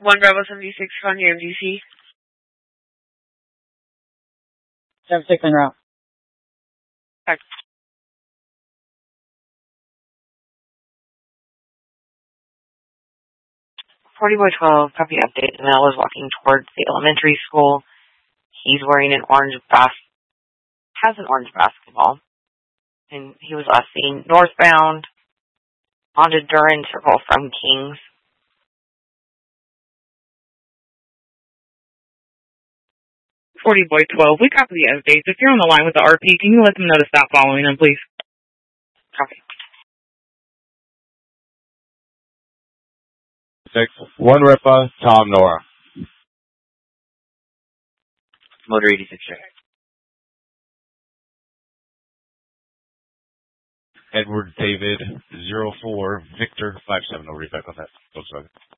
1 Bravo 76 on your MDC. 76 en route. Okay. 40 boy 12, copy update. Mel was walking towards the elementary school. He's wearing has an orange basketball. And he was last seen northbound onto Duran Circle from Kings. 40 boy 12, we copy the updates. If you're on the line with the RP, can you let them know to stop following them, please? Copy. 1 Ripa, Tom Nora. Motor 86 check. Edward David 04 Victor 57. No repeat on that.